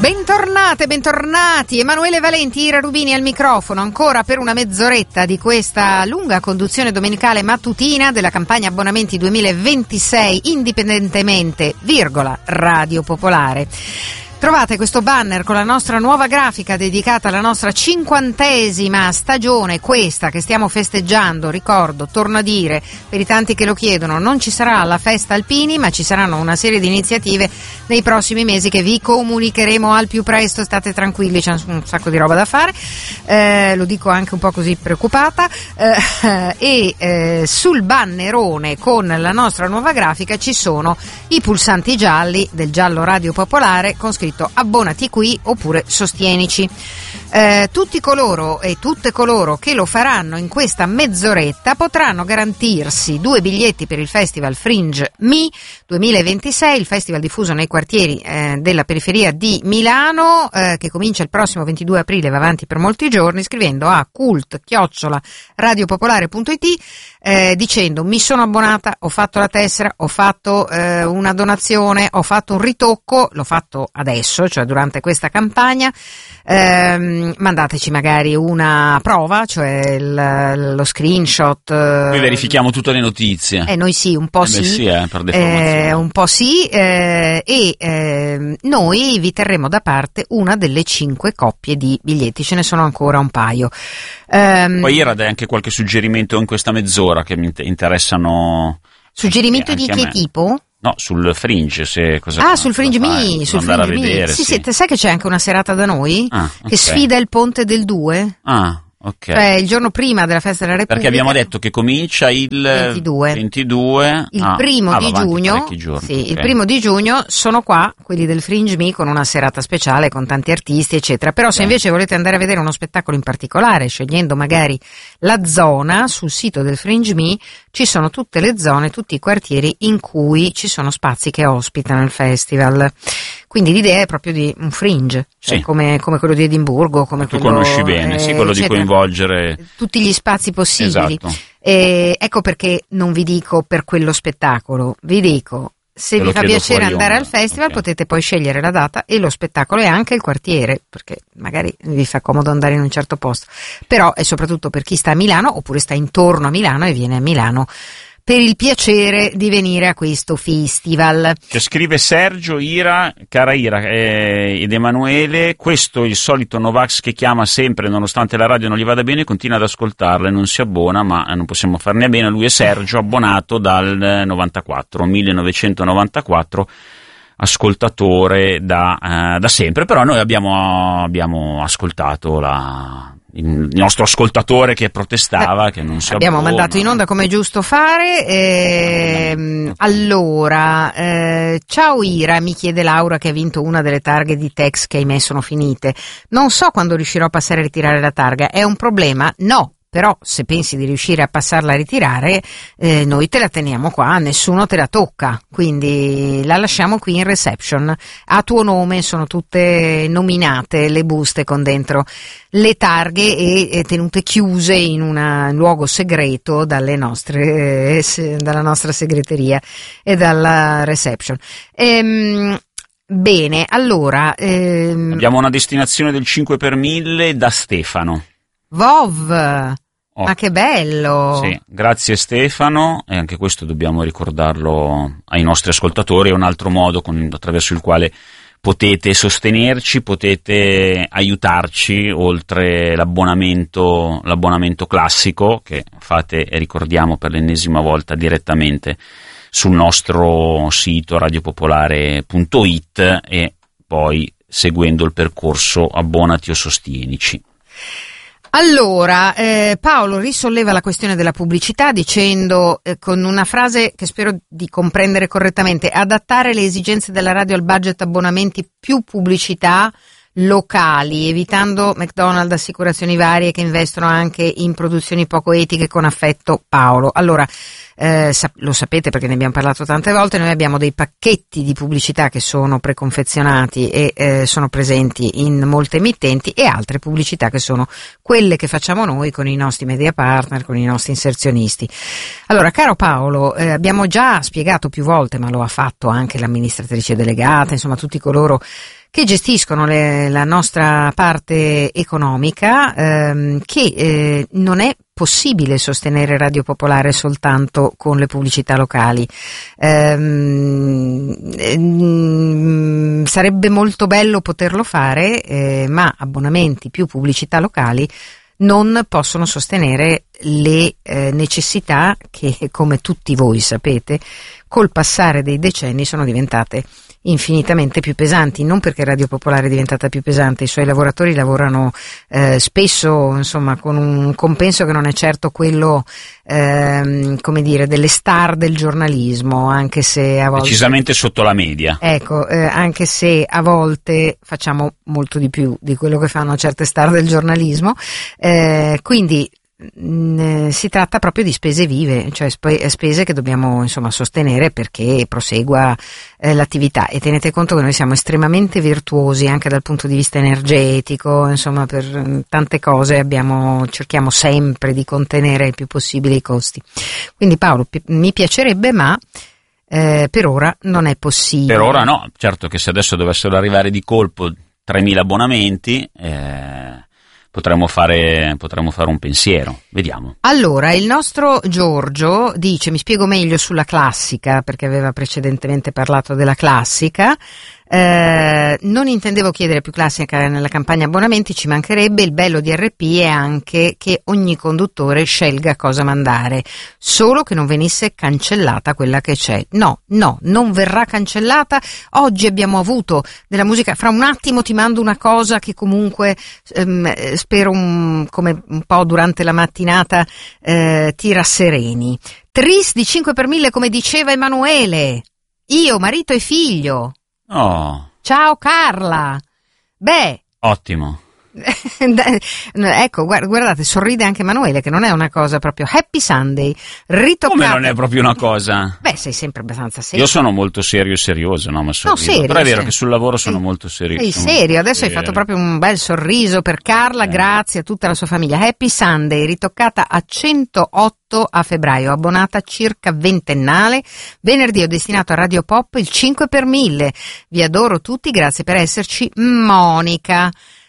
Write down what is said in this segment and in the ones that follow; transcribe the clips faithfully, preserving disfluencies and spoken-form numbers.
Bentornate, bentornati, Emanuele Valenti, Ira Rubini al microfono, ancora per una mezz'oretta di questa lunga conduzione domenicale mattutina della campagna abbonamenti duemilaventisei, indipendentemente, virgola, Radio Popolare. Trovate questo banner con la nostra nuova grafica dedicata alla nostra cinquantesima stagione, questa che stiamo festeggiando. Ricordo, torno a dire, per i tanti che lo chiedono, non ci sarà la festa Alpini, ma ci saranno una serie di iniziative nei prossimi mesi che vi comunicheremo al più presto. State tranquilli, c'è un sacco di roba da fare, eh, lo dico anche un po' così preoccupata, eh, e eh, sul bannerone con la nostra nuova grafica ci sono i pulsanti gialli del giallo Radio Popolare con scritto abbonati qui oppure sostienici. Eh, tutti coloro e tutte coloro che lo faranno in questa mezz'oretta potranno garantirsi due biglietti per il Festival Fringe Mi duemilaventisei, il festival diffuso nei quartieri eh, della periferia di Milano, eh, che comincia il prossimo ventidue aprile e va avanti per molti giorni, scrivendo a cult chiocciola radiopopolare punto it eh, dicendo mi sono abbonata, ho fatto la tessera, ho fatto eh, una donazione, ho fatto un ritocco, l'ho fatto adesso, cioè durante questa campagna. Eh, mandateci magari una prova, cioè il, lo screenshot. Noi verifichiamo tutte le notizie. Eh, noi sì, un po' eh sì, beh, sì eh, per deformazione. Eh, un po' sì, eh, e eh, noi vi terremo da parte una delle cinque coppie di biglietti, ce ne sono ancora un paio. Um, Poi Ira dai anche qualche suggerimento in questa mezz'ora che mi interessano. Suggerimento anche, di anche che tipo? No, sul Fringe, se cosa Ah, fa, sul Fringe Mi, sul andare Fringe a vedere, Mi. Sì, sì. sì, sai che c'è anche una serata da noi ah, che okay. sfida il ponte del due? Ah, ok. Cioè il giorno prima della festa della Repubblica. Perché abbiamo detto che comincia il ventidue. ventidue Il ah, primo ah, di giugno, giorni, sì, okay. il primo di giugno sono qua quelli del Fringe Me con una serata speciale con tanti artisti eccetera. Però se okay. invece volete andare a vedere uno spettacolo in particolare, scegliendo magari la zona, sul sito del Fringe Me ci sono tutte le zone, tutti i quartieri in cui ci sono spazi che ospitano il festival. Quindi l'idea è proprio di un fringe, cioè sì. come, come quello di Edimburgo, come tu quello, conosci bene, eh, sì, quello eccetera. di coinvolgere tutti gli spazi possibili. Esatto. E ecco perché non vi dico per quello spettacolo, vi dico se Te vi fa piacere andare onda. al festival Okay. potete poi scegliere la data e lo spettacolo e anche il quartiere, perché magari vi fa comodo andare in un certo posto, però è soprattutto per chi sta a Milano oppure sta intorno a Milano e viene a Milano per il piacere di venire a questo festival. Che scrive Sergio, Ira, cara Ira eh, ed Emanuele, questo è il solito Novax che chiama sempre nonostante la radio non gli vada bene, continua ad ascoltarla e non si abbona, ma non possiamo farne a bene. Lui è Sergio, abbonato dal novantaquattro, millenovecentonovantaquattro, ascoltatore da, eh, da sempre, però noi abbiamo, abbiamo ascoltato la... il nostro ascoltatore che protestava Beh, che non si abbiamo abbona. mandato in onda come è giusto fare. ehm, allora eh, ciao Ira, mi chiede Laura che ha vinto una delle targhe di Tex che ahimè sono finite, non so quando riuscirò a passare a ritirare la targa, è un problema? No, però se pensi di riuscire a passarla a ritirare eh, noi te la teniamo qua, nessuno te la tocca, quindi la lasciamo qui in reception a tuo nome, sono tutte nominate le buste con dentro le targhe e, e tenute chiuse in un luogo segreto dalle nostre, eh, se, dalla nostra segreteria e dalla reception. Ehm, bene, allora ehm, Abbiamo una destinazione del cinque per mille da Stefano. Vov, Oh. ma che bello! Sì, grazie Stefano, e anche questo dobbiamo ricordarlo ai nostri ascoltatori, è un altro modo con, attraverso il quale potete sostenerci, potete aiutarci, oltre l'abbonamento, l'abbonamento classico che fate, ricordiamo per l'ennesima volta, direttamente sul nostro sito radiopopolare punto it e poi seguendo il percorso abbonati o sostienici. Allora, eh, Paolo risolleva la questione della pubblicità dicendo eh, con una frase che spero di comprendere correttamente: adattare le esigenze della radio al budget abbonamenti, più pubblicità locali, evitando McDonald's, assicurazioni varie che investono anche in produzioni poco etiche. Con affetto, Paolo. Allora, eh, sap- lo sapete perché ne abbiamo parlato tante volte, noi abbiamo dei pacchetti di pubblicità che sono preconfezionati e eh, sono presenti in molte emittenti, e altre pubblicità che sono quelle che facciamo noi con i nostri media partner, con i nostri inserzionisti. Allora, caro Paolo, eh, abbiamo già spiegato più volte, ma lo ha fatto anche l'amministratrice delegata, insomma tutti coloro che gestiscono le, la nostra parte economica, ehm, che eh, non è possibile sostenere Radio Popolare soltanto con le pubblicità locali. Ehm, ehm, sarebbe molto bello poterlo fare, eh, ma abbonamenti più pubblicità locali non possono sostenere le eh, necessità che, come tutti voi sapete, col passare dei decenni sono diventate infinitamente più pesanti, non perché Radio Popolare è diventata più pesante, i suoi lavoratori lavorano eh, spesso, insomma, con un compenso che non è certo quello, ehm, come dire, delle star del giornalismo, anche se a volte decisamente sotto la media. Ecco, eh, anche se a volte facciamo molto di più di quello che fanno certe star del giornalismo, eh, quindi mh, si tratta proprio di spese vive, cioè sp- spese che dobbiamo insomma sostenere perché prosegua eh, l'attività, e tenete conto che noi siamo estremamente virtuosi anche dal punto di vista energetico, insomma per mh, tante cose abbiamo, cerchiamo sempre di contenere il più possibile i costi. Quindi Paolo, pi- mi piacerebbe, ma eh, per ora non è possibile. Per ora no, certo che se adesso dovessero arrivare di colpo tremila abbonamenti, eh, potremmo fare, potremmo fare un pensiero, vediamo. Allora, il nostro Giorgio dice, mi spiego meglio sulla classica, perché aveva precedentemente parlato della classica. Eh, non intendevo chiedere più classica nella campagna abbonamenti, ci mancherebbe. Il bello di R P è anche che ogni conduttore scelga cosa mandare, solo che non venisse cancellata quella che c'è. No, no, non verrà cancellata. Oggi abbiamo avuto della musica, fra un attimo ti mando una cosa che comunque ehm, spero un, come un po' durante la mattinata eh, ti rassereni. Tris di cinque per mille, come diceva Emanuele, io, marito e figlio. Oh. Ciao Carla. Beh, ottimo. Ecco, guardate, sorride anche Emanuele, che non è una cosa proprio. Happy Sunday, ritoccata. Come non è proprio una cosa? Beh, sei sempre abbastanza serio. Io sono molto serio e serioso, no? Ma sorrido. No, serio, però è vero serio. Che sul lavoro sono sei, molto serio. Sei serio, adesso serio. Hai fatto proprio un bel sorriso per Carla, eh. Grazie a tutta la sua famiglia. Happy Sunday, ritoccata a centootto a febbraio, abbonata circa ventennale. Venerdì ho destinato a Radio Pop il cinque per mille. Vi adoro tutti, grazie per esserci. Monica.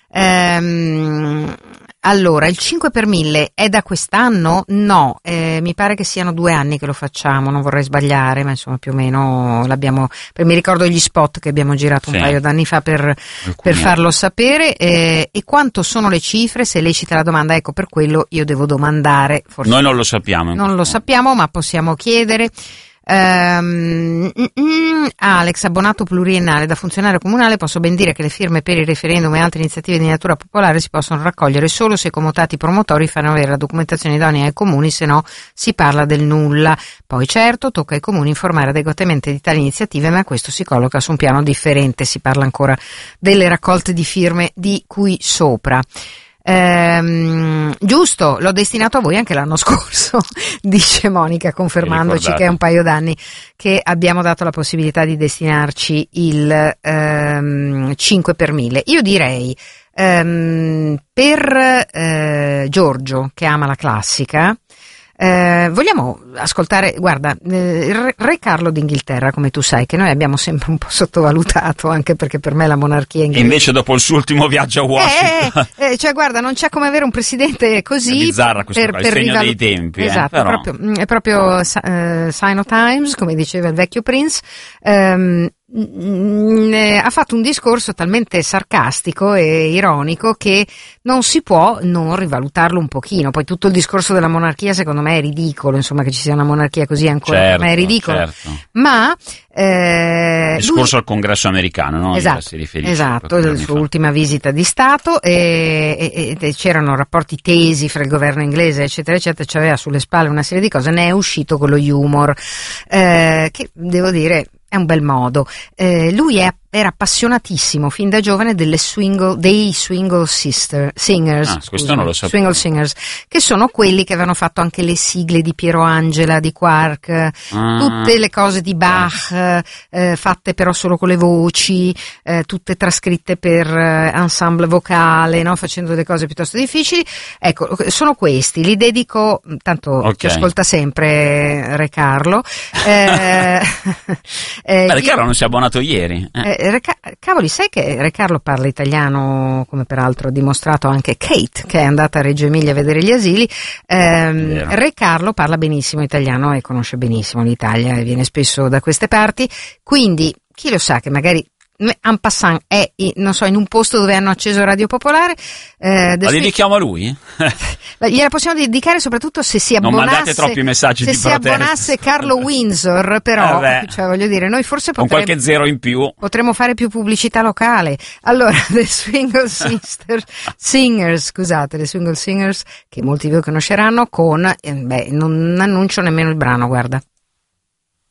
Ehm, allora, il cinque per mille è da quest'anno? No, eh, mi pare che siano due anni che lo facciamo, non vorrei sbagliare, ma insomma più o meno l'abbiamo, mi ricordo gli spot che abbiamo girato un sì. paio d'anni fa per, per farlo sapere. Eh, e quanto sono le cifre? Se lecita la domanda, ecco, per quello io devo domandare. Forse noi non lo sappiamo. Non lo sappiamo, ma possiamo chiedere. Um, mm, Alex, abbonato pluriennale da funzionario comunale, posso ben dire che le firme per il referendum e altre iniziative di natura popolare si possono raccogliere solo se i comutati promotori fanno avere la documentazione idonea ai comuni, se no si parla del nulla. Poi certo tocca ai comuni informare adeguatamente di tali iniziative, ma questo si colloca su un piano differente, si parla ancora delle raccolte di firme di cui sopra. Ehm, giusto, l'ho destinato a voi anche l'anno scorso, dice Monica, confermandoci che è un paio d'anni che abbiamo dato la possibilità di destinarci il ehm, cinque per mille. Io direi ehm, per eh, Giorgio, che ama la classica, Eh, vogliamo ascoltare, guarda, eh, il re, re Carlo d'Inghilterra, come tu sai, che noi abbiamo sempre un po' sottovalutato, anche perché per me la monarchia inglese. E invece dopo il suo ultimo viaggio a Washington. Eh, eh, cioè guarda, non c'è come avere un presidente così. È bizzarra questa per, cosa, il per segno rivalu- dei tempi. Esatto, eh, però. è proprio, è proprio uh, sign of times, come diceva il vecchio Prince. Um, ha fatto un discorso talmente sarcastico e ironico che non si può non rivalutarlo un pochino. Poi tutto il discorso della monarchia secondo me è ridicolo, insomma, che ci sia una monarchia così ancora, certo, per me è ridicolo, certo. Ma eh, il discorso lui... al congresso americano, no? Esatto, si riferisce esatto, la sua ultima visita di Stato, e, e, e c'erano rapporti tesi fra il governo inglese eccetera eccetera, c'aveva sulle spalle una serie di cose, ne è uscito con lo humor, eh, che devo dire è un bel modo. Eh, lui è, era appassionatissimo fin da giovane delle swingle, dei swingle sister, singers, ah, questo non lo sapevo. Swingle singers, che sono quelli che avevano fatto anche le sigle di Piero Angela, di Quark, ah, tutte le cose di Bach, eh, eh, fatte però solo con le voci, eh, tutte trascritte per eh, ensemble vocale, no? Facendo delle cose piuttosto difficili. Ecco, sono questi, li dedico, tanto okay. Ci ascolta sempre Re Carlo. Eh, Eh, Beh, io, Carlo non si è abbonato ieri. Eh. Re, cavoli, sai che Re Carlo parla italiano, come peraltro ha dimostrato anche Kate, che è andata a Reggio Emilia a vedere gli asili. ehm, Re Carlo parla benissimo italiano e conosce benissimo l'Italia e viene spesso da queste parti, quindi chi lo sa che magari en passant è, non so, in un posto dove hanno acceso Radio Popolare. Eh, la dedichiamo a lui? Gliela possiamo dedicare soprattutto se si abbonasse, non mandate troppi messaggi se di si protesta. abbonasse Carlo Windsor, però eh cioè, voglio dire, noi forse con potremmo, qualche zero in più potremmo fare più pubblicità locale. Allora, The Swingle Sisters, Singers, scusate, The Swingle Singers, che molti di voi conosceranno, con eh, beh, non annuncio nemmeno il brano, guarda.